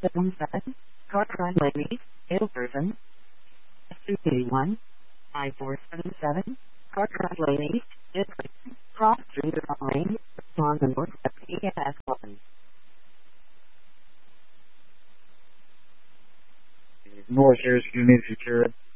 77, Cartwright Lady, Salesperson. S281, I-477, Cartwright Lady, Salesperson. Cross Street Lane, on the north of ES1. North Harris Community Security.